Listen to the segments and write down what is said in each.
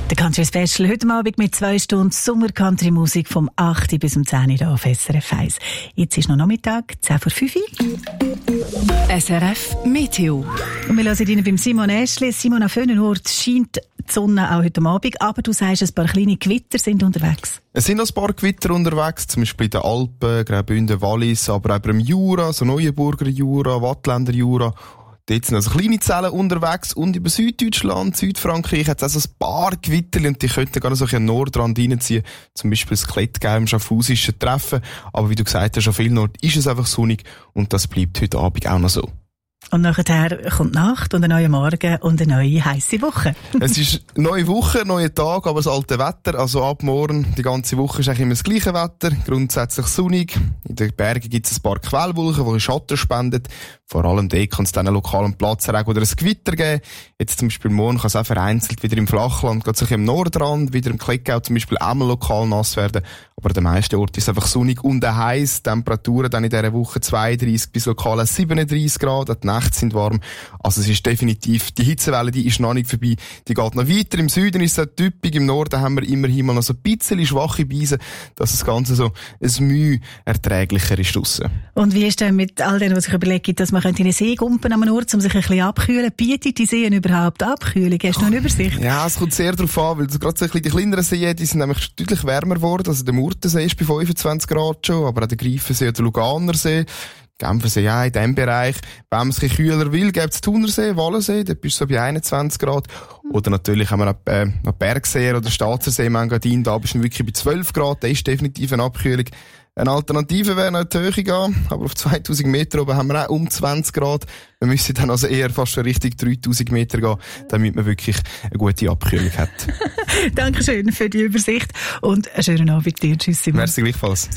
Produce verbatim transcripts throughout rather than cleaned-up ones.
Der Country Special heute Abend mit zwei Stunden Sommer-Country-Musik vom acht bis um zehn Uhr auf S R F eins. Jetzt ist noch Nachmittag, zehn vor fünf. S R F Meteo. Und wir hören Ihnen beim Simon Äschli. Simon, an vielen Orten scheint die Sonne auch heute Abend, aber du sagst, ein paar kleine Gewitter sind unterwegs. Es sind noch ein paar Gewitter unterwegs, zum Beispiel in den Alpen, Graubünden, Wallis, aber auch im Jura, so Neuenburger Jura, Wattländer Jura. Dort sind also kleine Zellen unterwegs und über Süddeutschland, Südfrankreich hat es also ein paar Gewitter und die könnten gar noch so ein Nordrand reinziehen. Zum Beispiel das Klettgau im Schaffhausischen Treffen. Aber wie du gesagt hast, an vielen Orten ist es einfach sonnig und das bleibt heute Abend auch noch so. Und nachher kommt die Nacht und ein neuer Morgen und eine neue heisse Woche. Es ist eine neue Woche, neuer Tag, aber das alte Wetter. Also ab morgen, die ganze Woche ist eigentlich immer das gleiche Wetter. Grundsätzlich sonnig. In den Bergen gibt es ein paar Quellwolken, die Schatten spenden. Vor allem dort kann es dann einen lokalen Platzregen oder ein Gewitter geben. Jetzt zum Beispiel morgen kann es auch vereinzelt wieder im Flachland, gerade sich im Nordrand, wieder im Klettgau zum Beispiel auch mal lokal nass werden. Aber an den meisten Orten ist es einfach sonnig und heiß. Temperaturen dann in dieser Woche zweiunddreissig bis lokal siebenunddreissig Grad. Die Nächte sind warm. Also es ist definitiv, die Hitzewelle, die ist noch nicht vorbei. Die geht noch weiter. Im Süden ist es typisch. Im Norden haben wir immerhin mal noch so ein bisschen schwache Beise, dass das Ganze so ein Mühe erträglicher ist draussen. Und wie ist denn mit all dem, was ich überlege, dass man in den See gumpen an einem Ort, um sich ein bisschen abkühlen? Bietet die Seen überhaupt Abkühlung? Hast du noch eine Übersicht? Ja, es kommt sehr darauf an, weil gerade so ein bisschen die kleineren Seen, die sind nämlich deutlich wärmer geworden. Also der Murtensee ist bei fünfundzwanzig Grad schon, aber auch der Greifensee oder der Luganersee. Genfersee, ja, in diesem Bereich. Wenn man es ein bisschen kühler will, gibt es Thunersee, Wallensee, dort bist du so bei einundzwanzig Grad. Oder natürlich haben wir noch, äh, noch Bergsee oder Staatsersee im Engadin, da bist du wirklich bei zwölf Grad, da ist definitiv eine Abkühlung. Eine Alternative wäre noch in die Höhe gehen, aber auf zweitausend Meter oben haben wir auch um zwanzig Grad. Wir müssen dann also eher fast schon Richtung dreitausend Meter gehen, damit man wirklich eine gute Abkühlung hat. Dankeschön für die Übersicht und einen schönen Abend dir. Tschüss, Simon. Merci gleichfalls.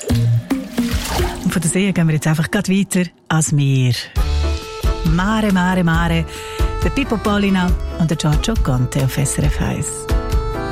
Und von der See gehen wir jetzt einfach grad weiter ans Meer. Mare, Mare, Mare. Der Pippo Pollina und der Giorgio Conte auf S R F eins.